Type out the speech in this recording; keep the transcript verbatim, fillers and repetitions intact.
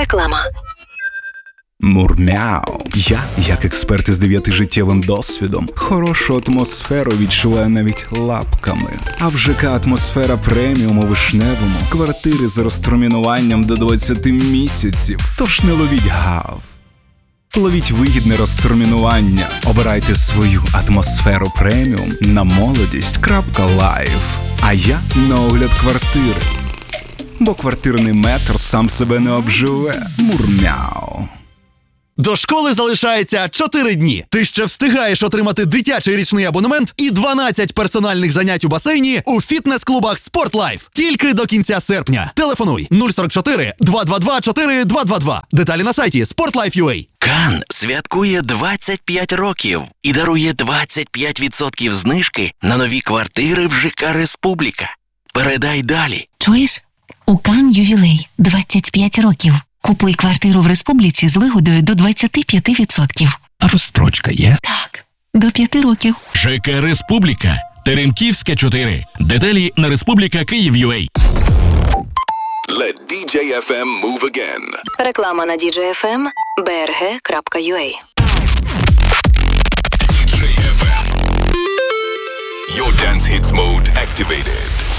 Реклама. Мурмяу. Я, як експерт із дев'ятижиттєвим досвідом, хорошу атмосферу відчуваю навіть лапками. А в ЖК «Атмосфера преміум» у Вишневому квартири з розтермінуванням до двадцяти місяців. Тож не ловіть гав. Ловіть вигідне розтермінування. Обирайте свою «Атмосферу преміум» на молодість крапка лайф. А я на огляд квартири. Бо квартирний метр сам себе не обживе. Мурмяу. До школи залишається чотири дні. Ти ще встигаєш отримати дитячий річний абонемент і дванадцять персональних занять у басейні у фітнес-клубах «Спортлайф». Тільки до кінця серпня. Телефонуй нуль сорок чотири два два два чотири два два два. Деталі на сайті спортлайф крапка ю а. Кан святкує двадцять п'ять років і дарує двадцять п'ять відсотків знижки на нові квартири в ЖК «Республіка». Передай далі. Чуєш? У Кан ювілей двадцять п'ять років. Купуй квартиру в Республіці з вигодою до двадцять п'ять відсотків. А розстрочка є? Так, до п'яти років. ЖК «Республіка». Теремківська, чотири. Деталі на республіка Київ крапка ю а. Let ді джей еф ем move again. Реклама на ді джей еф ем бе ер ге крапка ю а. ді джей еф ем. Your dance hits mode activated.